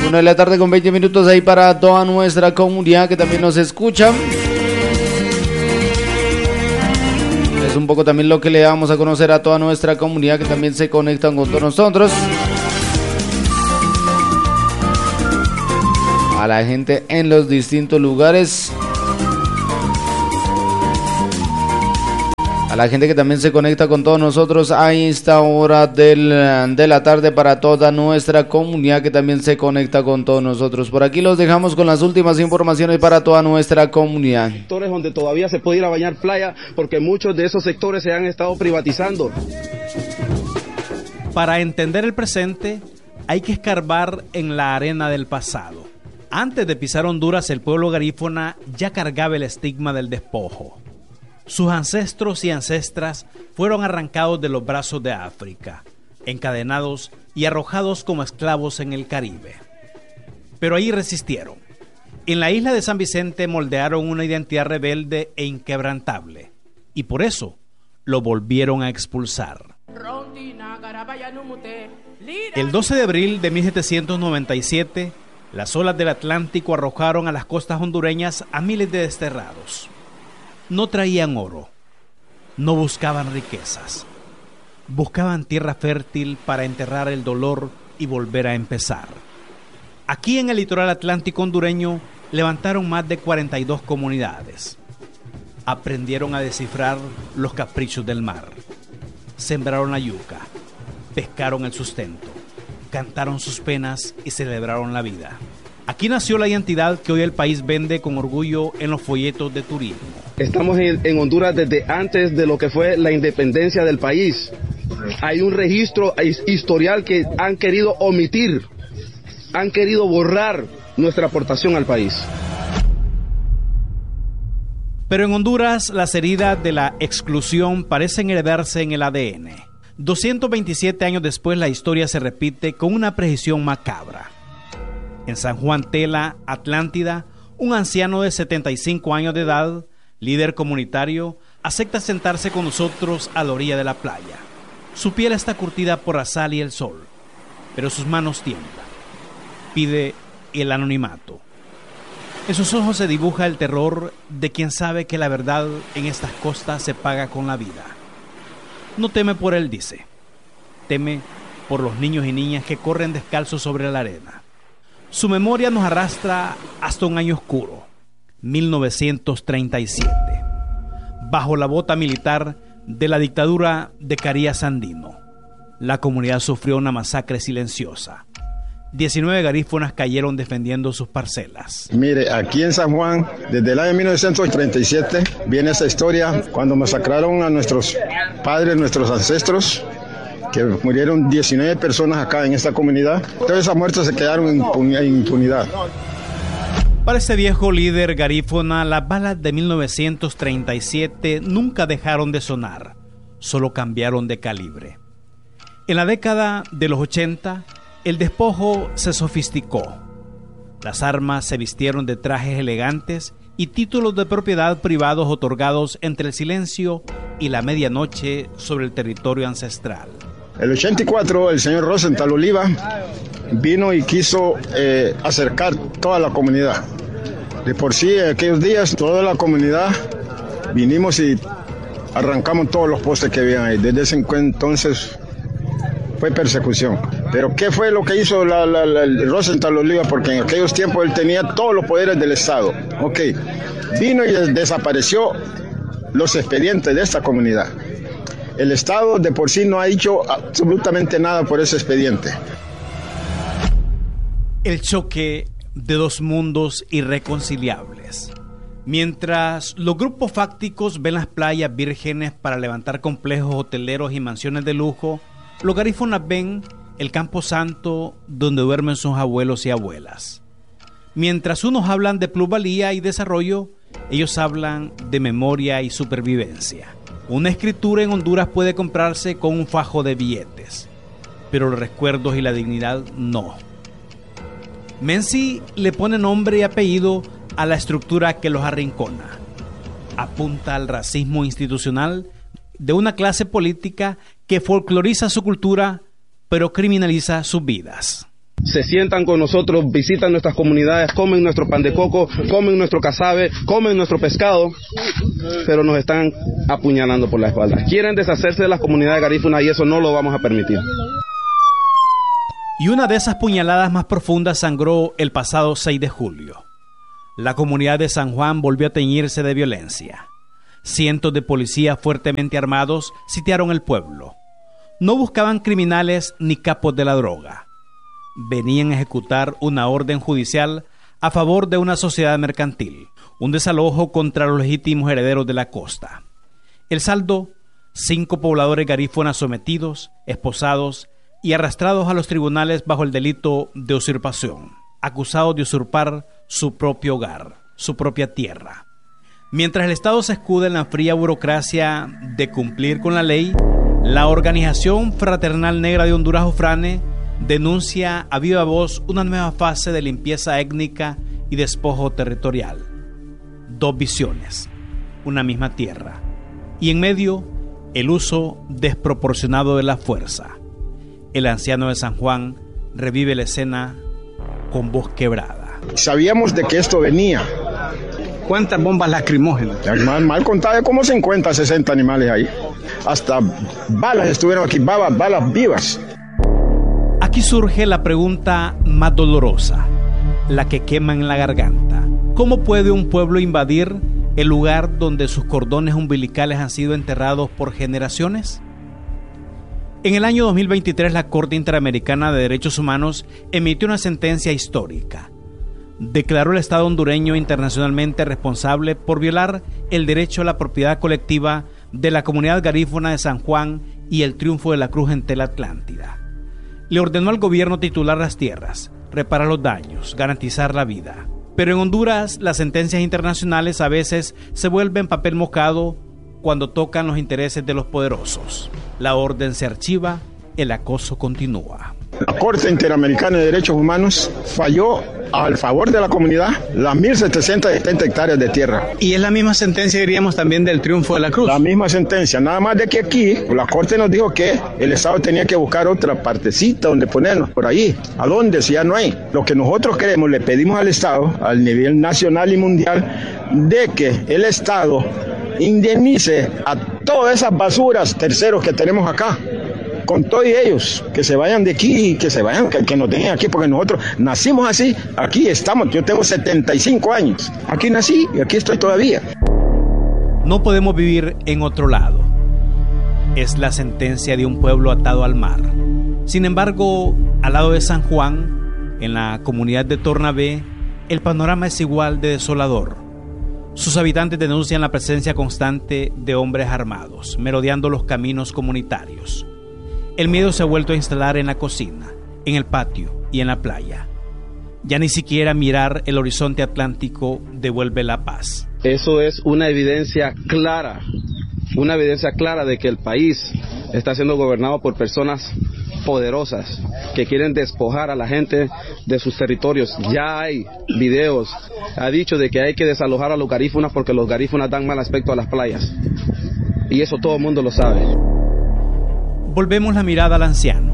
1 de la tarde con 20 minutos ahí para toda nuestra comunidad que también nos escucha. Es un poco también lo que le damos a conocer a toda nuestra comunidad que también se conectan con todos nosotros. A la gente en los distintos lugares. A la gente que también se conecta con todos nosotros a esta hora de la tarde, para toda nuestra comunidad que también se conecta con todos nosotros. Por aquí los dejamos con las últimas informaciones para toda nuestra comunidad. Sectores donde todavía se puede ir a bañar playa, porque muchos de esos sectores se han estado privatizando. Para entender el presente, hay que escarbar en la arena del pasado. Antes de pisar Honduras, el pueblo garífuna ya cargaba el estigma del despojo. Sus ancestros y ancestras fueron arrancados de los brazos de África, encadenados y arrojados como esclavos en el Caribe. Pero ahí resistieron. En la isla de San Vicente moldearon una identidad rebelde e inquebrantable, y por eso lo volvieron a expulsar. El 12 de abril de 1797, las olas del Atlántico arrojaron a las costas hondureñas a miles de desterrados. No traían oro, no buscaban riquezas, buscaban tierra fértil para enterrar el dolor y volver a empezar. Aquí en el litoral atlántico hondureño levantaron más de 42 comunidades. Aprendieron a descifrar los caprichos del mar, sembraron la yuca, pescaron el sustento, cantaron sus penas y celebraron la vida. Aquí nació la identidad que hoy el país vende con orgullo en los folletos de turismo. Estamos en Honduras desde antes de lo que fue la independencia del país. Hay un registro historial que han querido omitir, han querido borrar nuestra aportación al país. Pero en Honduras las heridas de la exclusión parecen heredarse en el ADN. 227 años después la historia se repite con una precisión macabra. En San Juan Tela, Atlántida, un anciano de 75 años de edad, líder comunitario, acepta sentarse con nosotros a la orilla de la playa. Su piel está curtida por la sal y el sol, pero sus manos tiemblan. Pide el anonimato. En sus ojos se dibuja el terror de quien sabe que la verdad en estas costas se paga con la vida. No teme por él, dice. Teme por los niños y niñas que corren descalzos sobre la arena. Su memoria nos arrastra hasta un año oscuro, 1937, bajo la bota militar de la dictadura de Carías Sandino. La comunidad sufrió una masacre silenciosa. 19 garífunas cayeron defendiendo sus parcelas. Mire, aquí en San Juan, desde el año 1937, viene esa historia cuando masacraron a nuestros padres, nuestros ancestros, que murieron 19 personas acá en esta comunidad. Todas esas muertes se quedaron en impunidad. Para este viejo líder garífuna, las balas de 1937 nunca dejaron de sonar, solo cambiaron de calibre. En la década de los 80, el despojo se sofisticó. Las armas se vistieron de trajes elegantes y títulos de propiedad privados otorgados entre el silencio y la medianoche sobre el territorio ancestral. El 84, el señor Rosenthal Oliva vino y quiso acercar toda la comunidad. De por sí, aquellos días, toda la comunidad vinimos y arrancamos todos los postes que había ahí. Desde ese entonces fue persecución. Pero ¿qué fue lo que hizo el Rosenthal Oliva? Porque en aquellos tiempos él tenía todos los poderes del Estado. Ok, vino y desapareció los expedientes de esta comunidad. El Estado de por sí no ha hecho absolutamente nada por ese expediente. El choque de dos mundos irreconciliables. Mientras los grupos fácticos ven las playas vírgenes para levantar complejos hoteleros y mansiones de lujo, los garífunas ven el campo santo donde duermen sus abuelos y abuelas. Mientras unos hablan de plusvalía y desarrollo, ellos hablan de memoria y supervivencia. Una escritura en Honduras puede comprarse con un fajo de billetes, pero los recuerdos y la dignidad no. Menzi le pone nombre y apellido a la estructura que los arrincona. Apunta al racismo institucional de una clase política que folcloriza su cultura, pero criminaliza sus vidas. se sientan con nosotros, visitan nuestras comunidades, comen nuestro pan de coco, comen nuestro casabe, comen nuestro pescado, pero nos están apuñalando por la espalda. Quieren deshacerse de las comunidades garífunas y eso no lo vamos a permitir. Y una de esas puñaladas más profundas sangró el pasado 6 de julio. La comunidad de San Juan volvió a teñirse de violencia. Cientos de policías fuertemente armados sitiaron el pueblo. No buscaban criminales ni capos de la droga. Venían a ejecutar una orden judicial a favor de una sociedad mercantil, un desalojo contra los legítimos herederos de la costa. El saldo: 5 pobladores garífunas sometidos, esposados y arrastrados a los tribunales bajo el delito de usurpación, acusados de usurpar su propio hogar, su propia tierra. Mientras el Estado se escuda en la fría burocracia de cumplir con la ley, la Organización Fraternal Negra de Honduras, OFRANE, denuncia a viva voz una nueva fase de limpieza étnica y despojo territorial. 2 visiones, una misma tierra, y en medio el uso desproporcionado de la fuerza. El anciano de San Juan revive la escena con voz quebrada. Sabíamos de que esto venía. ¿Cuántas bombas lacrimógenas? Mal contado, como 50, 60 animales ahí. Hasta balas estuvieron aquí, balas vivas. Aquí surge la pregunta más dolorosa, la que quema en la garganta. ¿Cómo puede un pueblo invadir el lugar donde sus cordones umbilicales han sido enterrados por generaciones? En el año 2023, la Corte Interamericana de Derechos Humanos emitió una sentencia histórica. Declaró al Estado hondureño internacionalmente responsable por violar el derecho a la propiedad colectiva de la comunidad garífuna de San Juan y el triunfo de la Cruz en Tela Atlántida. Le ordenó al gobierno titular las tierras, reparar los daños, garantizar la vida. Pero en Honduras, las sentencias internacionales a veces se vuelven papel mojado cuando tocan los intereses de los poderosos. La orden se archiva, el acoso continúa. La Corte Interamericana de Derechos Humanos falló al favor de la comunidad las 1.770 hectáreas de tierra. Y es la misma sentencia, diríamos, también del triunfo de la Cruz. La misma sentencia, nada más de que aquí la Corte nos dijo que el Estado tenía que buscar otra partecita donde ponernos, por ahí. ¿A dónde? Si ya no hay. Lo que nosotros queremos, le pedimos al Estado, al nivel nacional y mundial, de que el Estado indemnice a todas esas basuras terceros que tenemos acá. Con todos ellos, que se vayan de aquí, que se vayan, que nos dejen aquí, porque nosotros nacimos así, aquí estamos, yo tengo 75 años, aquí nací y aquí estoy todavía. No podemos vivir en otro lado. Es la sentencia de un pueblo atado al mar. Sin embargo, al lado de San Juan, en la comunidad de Tornabé, el panorama es igual de desolador. Sus habitantes denuncian la presencia constante de hombres armados, merodeando los caminos comunitarios. El miedo se ha vuelto a instalar en la cocina, en el patio y en la playa. Ya ni siquiera mirar el horizonte atlántico devuelve la paz. Eso es una evidencia clara de que el país está siendo gobernado por personas poderosas que quieren despojar a la gente de sus territorios. Ya hay videos, ha dicho de que hay que desalojar a los garífunas porque los garífunas dan mal aspecto a las playas. Y eso todo el mundo lo sabe. Volvemos la mirada al anciano,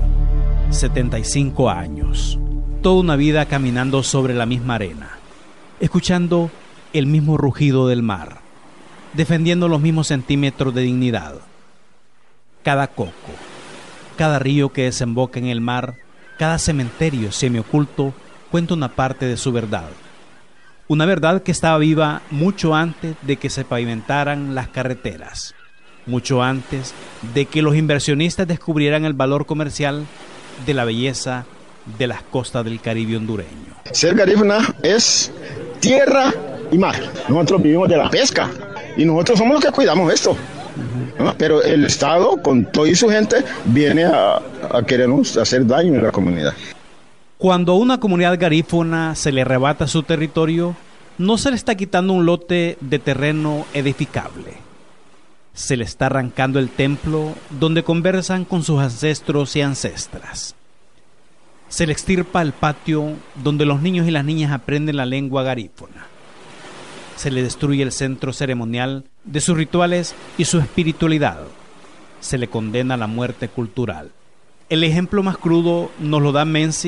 75 años, toda una vida caminando sobre la misma arena, escuchando el mismo rugido del mar, defendiendo los mismos centímetros de dignidad. Cada coco, cada río que desemboca en el mar, cada cementerio semioculto cuenta una parte de su verdad. Una verdad que estaba viva mucho antes de que se pavimentaran las carreteras. Mucho antes de que los inversionistas descubrieran el valor comercial de la belleza de las costas del Caribe hondureño. Ser garífuna es tierra y mar. Nosotros vivimos de la pesca y nosotros somos los que cuidamos esto. ¿No? Pero el Estado, con todo y su gente, viene a querernos hacer daño en la comunidad. Cuando a una comunidad garífuna se le arrebata su territorio, no se le está quitando un lote de terreno edificable. Se le está arrancando el templo donde conversan con sus ancestros y ancestras. Se le extirpa el patio donde los niños y las niñas aprenden la lengua garífuna. Se le destruye el centro ceremonial de sus rituales y su espiritualidad. Se le condena a la muerte cultural. El ejemplo más crudo nos lo da Menzi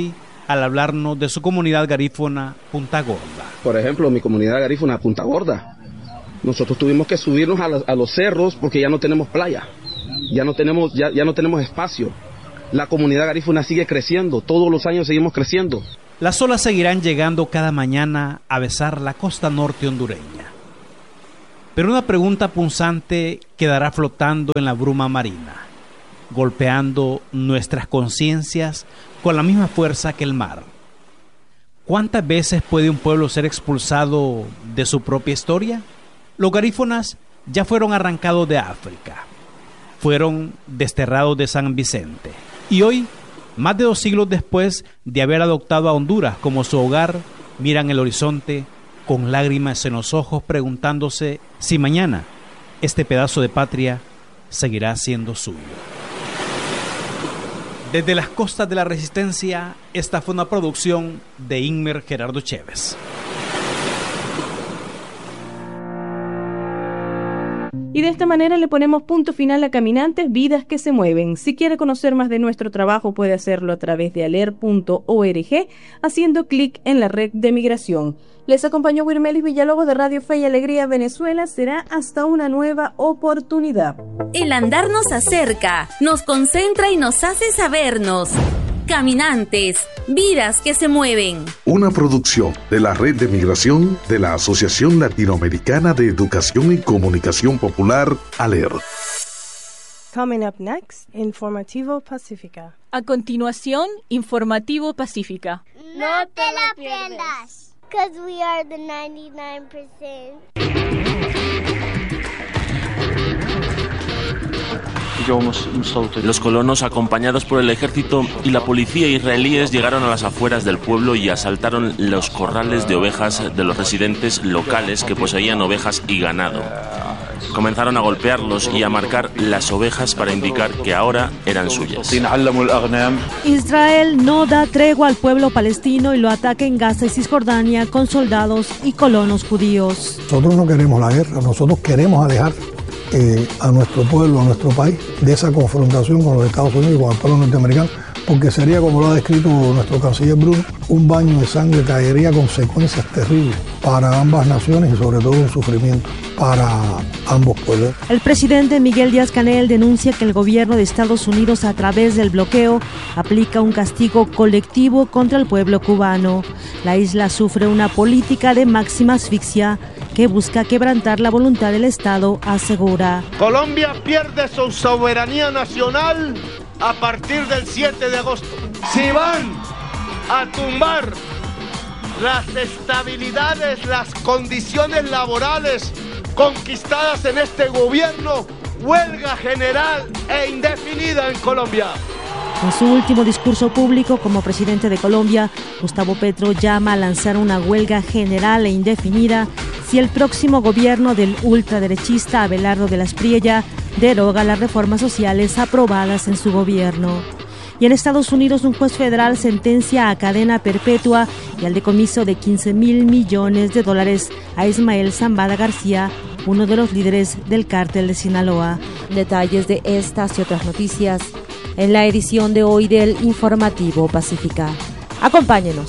al hablarnos de su comunidad garífuna Punta Gorda. Por ejemplo, mi comunidad garífuna Punta Gorda. Nosotros tuvimos que subirnos a los cerros porque ya no tenemos playa, ya no tenemos espacio. La comunidad garífuna sigue creciendo, todos los años seguimos creciendo. Las olas seguirán llegando cada mañana a besar la costa norte hondureña. Pero una pregunta punzante quedará flotando en la bruma marina, golpeando nuestras conciencias con la misma fuerza que el mar. ¿Cuántas veces puede un pueblo ser expulsado de su propia historia? Los garífunas ya fueron arrancados de África, fueron desterrados de San Vicente. Y hoy, más de 2 siglos después de haber adoptado a Honduras como su hogar, miran el horizonte con lágrimas en los ojos, preguntándose si mañana este pedazo de patria seguirá siendo suyo. Desde las costas de la Resistencia, esta fue una producción de Inmer Gerardo Chévez. Y de esta manera le ponemos punto final a Caminantes, Vidas que se Mueven. Si quiere conocer más de nuestro trabajo, puede hacerlo a través de aler.org, haciendo clic en la red de migración. Les acompañó Wirmelis Villalobos de Radio Fe y Alegría Venezuela. Será hasta una nueva oportunidad. El andar nos acerca, nos concentra y nos hace sabernos. Caminantes, vidas que se mueven. Una producción de la Red de Migración de la Asociación Latinoamericana de Educación y Comunicación Popular, ALER. Coming up next, Informativo Pacífica. A continuación, Informativo Pacífica. No te la pierdas. Because we are the 99%. Los colonos, acompañados por el ejército y la policía israelíes, llegaron a las afueras del pueblo y asaltaron los corrales de ovejas de los residentes locales que poseían ovejas y ganado. Comenzaron a golpearlos y a marcar las ovejas para indicar que ahora eran suyas. Israel no da tregua al pueblo palestino y lo ataca en Gaza y Cisjordania con soldados y colonos judíos. Nosotros no queremos la guerra, nosotros queremos alejar a nuestro pueblo, a nuestro país, de esa confrontación con los Estados Unidos, con el pueblo norteamericano, porque sería, como lo ha descrito nuestro canciller Bruno, un baño de sangre, traería consecuencias terribles para ambas naciones y sobre todo un sufrimiento para ambos pueblos. El presidente Miguel Díaz-Canel denuncia que el gobierno de Estados Unidos, a través del bloqueo, aplica un castigo colectivo contra el pueblo cubano. La isla sufre una política de máxima asfixia que busca quebrantar la voluntad del Estado, asegura. Colombia pierde su soberanía nacional a partir del 7 de agosto. Si van a tumbar las estabilidades, las condiciones laborales conquistadas en este gobierno, huelga general e indefinida en Colombia. En su último discurso público como presidente de Colombia, Gustavo Petro llama a lanzar una huelga general e indefinida si el próximo gobierno del ultraderechista Abelardo de la Espriella deroga las reformas sociales aprobadas en su gobierno. Y en Estados Unidos, un juez federal sentencia a cadena perpetua y al decomiso de $15,000 millones a Ismael Zambada García, uno de los líderes del cártel de Sinaloa. Detalles de estas y otras noticias en la edición de hoy del Informativo Pacífica. Acompáñenos.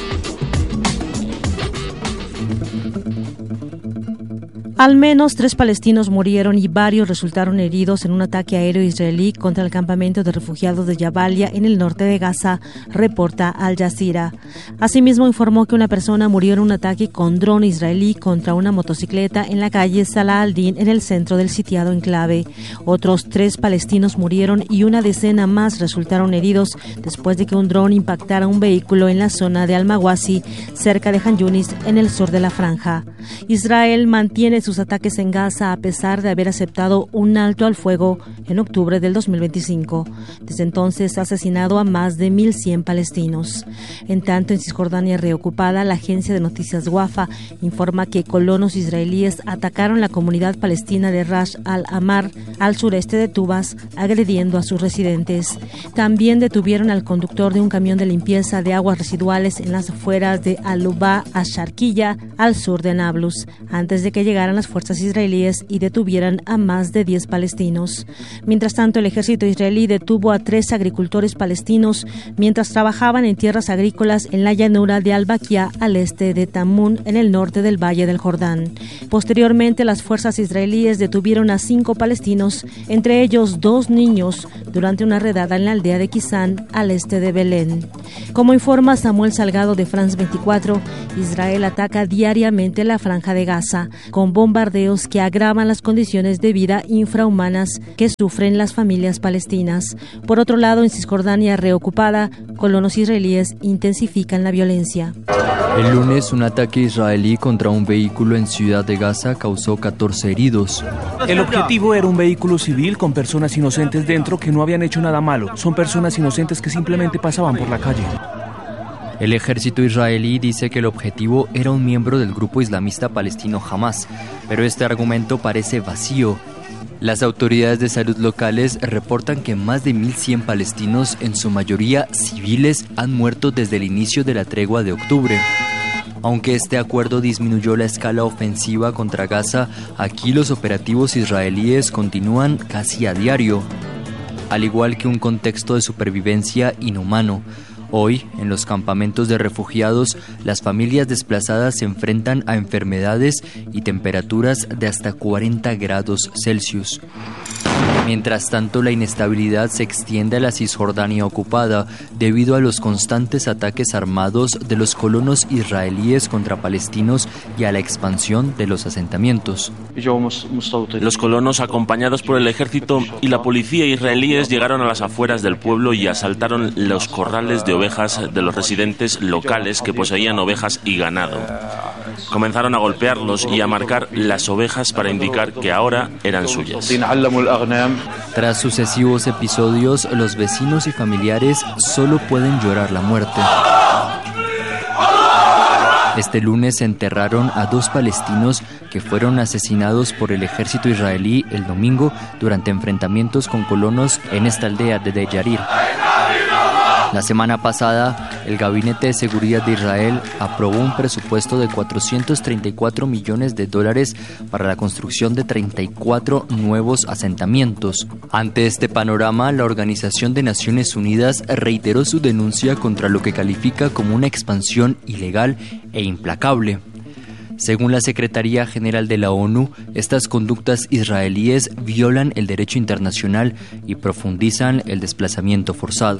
Al menos 3 palestinos murieron y varios resultaron heridos en un ataque aéreo israelí contra el campamento de refugiados de Jabalia en el norte de Gaza, reporta Al Jazeera. Asimismo, informó que una persona murió en un ataque con dron israelí contra una motocicleta en la calle Salah al-Din en el centro del sitiado enclave. Otros 3 palestinos murieron y una decena más resultaron heridos después de que un dron impactara un vehículo en la zona de Al-Mawasi, cerca de Han Yunis, en el sur de la franja. Israel mantiene sus ataques en Gaza a pesar de haber aceptado un alto al fuego en octubre del 2025. Desde entonces ha asesinado a más de 1.100 palestinos. En tanto, en Cisjordania reocupada, la agencia de noticias Wafa informa que colonos israelíes atacaron la comunidad palestina de Rash al-Amar, al sureste de Tubas, agrediendo a sus residentes. También detuvieron al conductor de un camión de limpieza de aguas residuales en las afueras de Al-Luba, a Sharquilla, al sur de Nablus, antes de que llegaran las fuerzas israelíes y detuvieran a más de 10 palestinos. Mientras tanto, el ejército israelí detuvo a 3 agricultores palestinos mientras trabajaban en tierras agrícolas en la llanura de Al-Bakia, al este de Tamun, en el norte del Valle del Jordán. Posteriormente, las fuerzas israelíes detuvieron a 5 palestinos, entre ellos 2 niños, durante una redada en la aldea de Kizán, al este de Belén. Como informa Samuel Salgado de France 24, Israel ataca diariamente la Franja de Gaza, con bombardeos que agravan las condiciones de vida infrahumanas que sufren las familias palestinas. Por otro lado, en Cisjordania reocupada, colonos israelíes intensifican la violencia. El lunes, un ataque israelí contra un vehículo en Ciudad de Gaza causó 14 heridos. El objetivo era un vehículo civil con personas inocentes dentro que no habían hecho nada malo. Son personas inocentes que simplemente pasaban por la calle. El ejército israelí dice que el objetivo era un miembro del grupo islamista palestino Hamas, pero este argumento parece vacío. Las autoridades de salud locales reportan que más de 1.100 palestinos, en su mayoría civiles, han muerto desde el inicio de la tregua de octubre. Aunque este acuerdo disminuyó la escala ofensiva contra Gaza, aquí los operativos israelíes continúan casi a diario, al igual que un contexto de supervivencia inhumano. Hoy, en los campamentos de refugiados, las familias desplazadas se enfrentan a enfermedades y temperaturas de hasta 40 grados Celsius. Mientras tanto, la inestabilidad se extiende a la Cisjordania ocupada debido a los constantes ataques armados de los colonos israelíes contra palestinos y a la expansión de los asentamientos. Los colonos, acompañados por el ejército y la policía israelíes, llegaron a las afueras del pueblo y asaltaron los corrales de ovejas de los residentes locales que poseían ovejas y ganado. Comenzaron a golpearlos y a marcar las ovejas para indicar que ahora eran suyas. Tras sucesivos episodios, los vecinos y familiares solo pueden llorar la muerte. Este lunes se enterraron a 2 palestinos que fueron asesinados por el ejército israelí el domingo durante enfrentamientos con colonos en esta aldea de Deir Yair. La semana pasada, el Gabinete de Seguridad de Israel aprobó un presupuesto de $434 millones para la construcción de 34 nuevos asentamientos. Ante este panorama, la Organización de Naciones Unidas reiteró su denuncia contra lo que califica como una expansión ilegal e implacable. Según la Secretaría General de la ONU, estas conductas israelíes violan el derecho internacional y profundizan el desplazamiento forzado.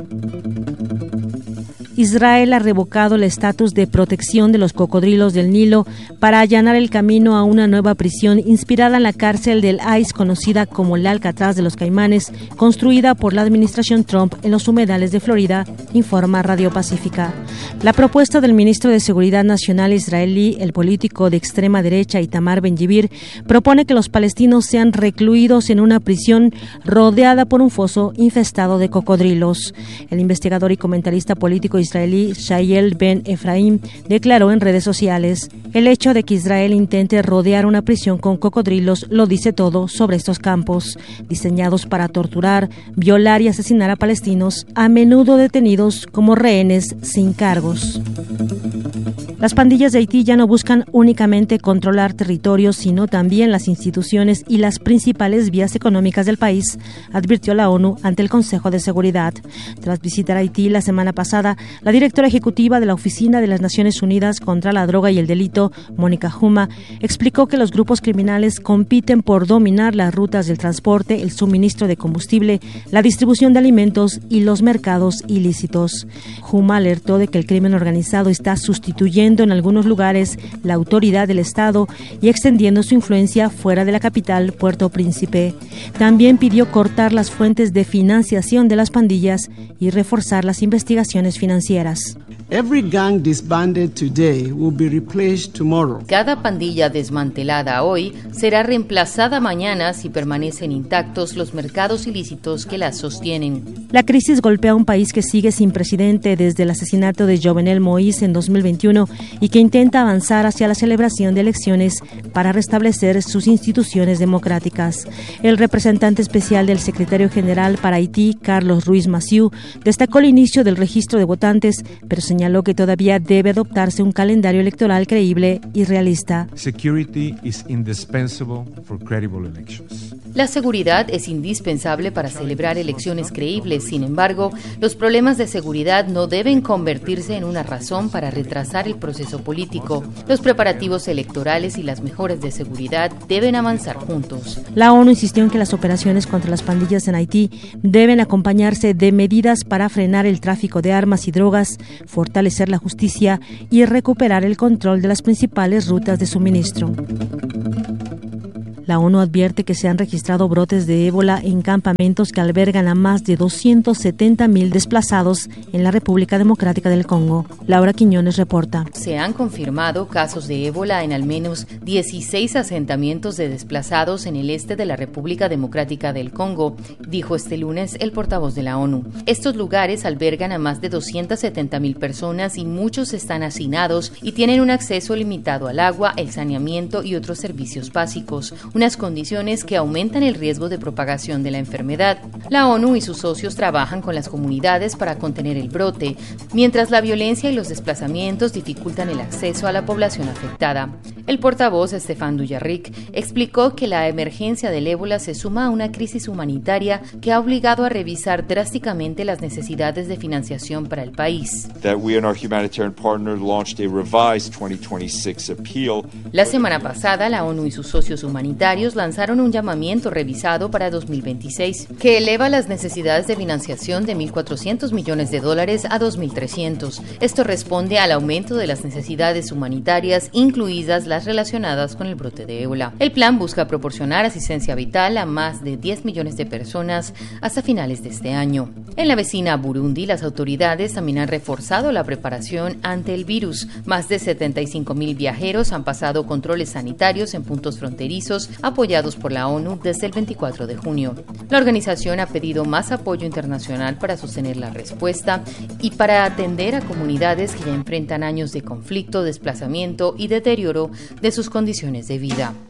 Israel ha revocado el estatus de protección de los cocodrilos del Nilo para allanar el camino a una nueva prisión inspirada en la cárcel del ICE conocida como el Alcatraz de los Caimanes, construida por la administración Trump en los humedales de Florida, informa Radio Pacífica. La propuesta del ministro de Seguridad Nacional israelí, el político de extrema derecha Itamar Ben-Gvir, propone que los palestinos sean recluidos en una prisión rodeada por un foso infestado de cocodrilos. El investigador y comentarista político israelí Shayel Ben Efraim declaró en redes sociales: el hecho de que Israel intente rodear una prisión con cocodrilos lo dice todo sobre estos campos, diseñados para torturar, violar y asesinar a palestinos, a menudo detenidos como rehenes sin cargos. Las pandillas de Haití ya no buscan únicamente controlar territorios, sino también las instituciones y las principales vías económicas del país, advirtió la ONU ante el Consejo de Seguridad. Tras visitar Haití la semana pasada, la directora ejecutiva de la Oficina de las Naciones Unidas contra la Droga y el Delito, Mónica Juma, explicó que los grupos criminales compiten por dominar las rutas del transporte, el suministro de combustible, la distribución de alimentos y los mercados ilícitos. Juma alertó de que el crimen organizado está sustituyendo en algunos lugares la autoridad del Estado y extendiendo su influencia fuera de la capital, Puerto Príncipe. También pidió cortar las fuentes de financiación de las pandillas y reforzar las investigaciones financieras. Cada pandilla desmantelada hoy será reemplazada mañana si permanecen intactos los mercados ilícitos que las sostienen. La crisis golpea a un país que sigue sin presidente desde el asesinato de Jovenel Moïse en 2021 y que intenta avanzar hacia la celebración de elecciones para restablecer sus instituciones democráticas. El representante especial del secretario general para Haití, Carlos Ruiz Massieu, destacó el inicio del registro de votantes, pero señaló señaló que todavía debe adoptarse un calendario electoral creíble y realista. Security is indispensable for credible elections. La seguridad es indispensable para celebrar elecciones creíbles. Sin embargo, los problemas de seguridad no deben convertirse en una razón para retrasar el proceso político. Los preparativos electorales y las mejoras de seguridad deben avanzar juntos. La ONU insistió en que las operaciones contra las pandillas en Haití deben acompañarse de medidas para frenar el tráfico de armas y drogas, fortalecer la justicia y recuperar el control de las principales rutas de suministro. La ONU advierte que se han registrado brotes de ébola en campamentos que albergan a más de 270,000 desplazados en la República Democrática del Congo. Laura Quiñones reporta. Se han confirmado casos de ébola en al menos 16 asentamientos de desplazados en el este de la República Democrática del Congo, dijo este lunes el portavoz de la ONU. Estos lugares albergan a más de 270,000 personas y muchos están hacinados y tienen un acceso limitado al agua, el saneamiento y otros servicios básicos. Unas condiciones que aumentan el riesgo de propagación de la enfermedad. La ONU y sus socios trabajan con las comunidades para contener el brote, mientras la violencia y los desplazamientos dificultan el acceso a la población afectada. El portavoz Stéphane Dujarric explicó que la emergencia del ébola se suma a una crisis humanitaria que ha obligado a revisar drásticamente las necesidades de financiación para el país. La semana pasada, la ONU y sus socios humanitarios lanzaron un llamamiento revisado para 2026 que eleva las necesidades de financiación de $1.400 millones a 2.300. Esto responde al aumento de las necesidades humanitarias, incluidas las relacionadas con el brote de ébola. El plan busca proporcionar asistencia vital a más de 10 millones de personas hasta finales de este año. En la vecina Burundi, las autoridades también han reforzado la preparación ante el virus. Más de 75,000 viajeros han pasado controles sanitarios en puntos fronterizos apoyados por la ONU desde el 24 de junio. La organización ha pedido más apoyo internacional para sostener la respuesta y para atender a comunidades que ya enfrentan años de conflicto, desplazamiento y deterioro de sus condiciones de vida.